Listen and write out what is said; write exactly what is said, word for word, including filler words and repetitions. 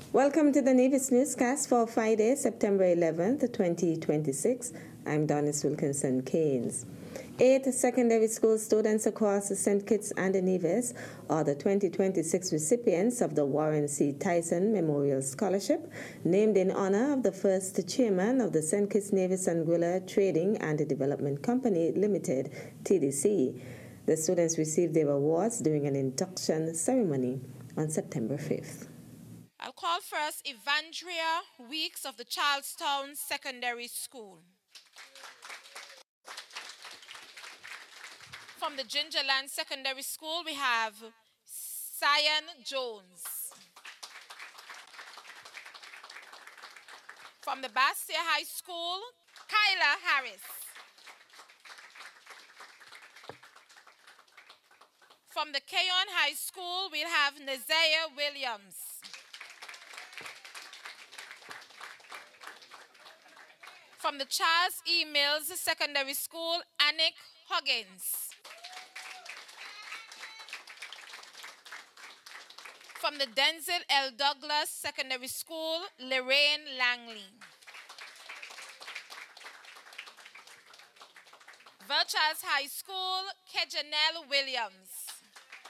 Welcome to the Nevis Newscast for Friday, September eleventh, twenty twenty-six. I'm Donis Wilkinson Keynes. Eight secondary school students across Saint Kitts and Nevis are the twenty twenty-six recipients of the Warren C. Tyson Memorial Scholarship, named in honor of the first chairman of the Saint Kitts Nevis Anguilla Trading and Development Company Limited, T D C. The students received their awards during an induction ceremony on September fifth. I'll call first Evandria Weeks of the Charlestown Secondary School. From the Gingerland Secondary School, we have Cyan Jones. From the Bastia High School, Kyla Harris. From the Keyon High School, we'll have Neziah Williams. From the Charles E. Mills Secondary School, Anik Huggins. From the Denzel L. Douglas Secondary School, Lorraine Langley. Verchars High School, Kejanelle Williams.